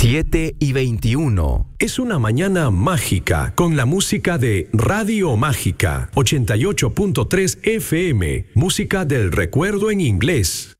7:21. Es una mañana mágica con la música de Radio Mágica 88.3 FM, música del recuerdo en inglés.